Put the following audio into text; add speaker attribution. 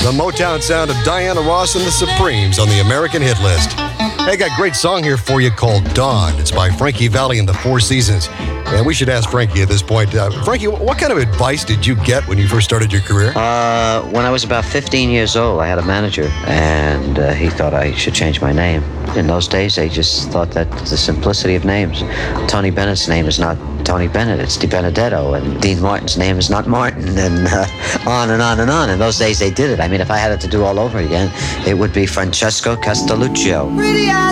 Speaker 1: The Motown sound of Diana Ross and the Supremes on the American hit list. Hey, I got a great song here for you called Dawn. It's by Frankie Valli and the Four Seasons. And we should ask Frankie at this point. Frankie, what kind of advice did you get when you first started your career?
Speaker 2: When I was about 15 years old, I had a manager, and he thought I should change my name. In those days, they just thought that the simplicity of names. Tony Bennett's name is not Tony Bennett, it's Di Benedetto, and Dean Martin's name is not Martin, and on and on and on. In those days, they did it. I mean, if I had it to do all over again, it would be Francesco Castelluccio.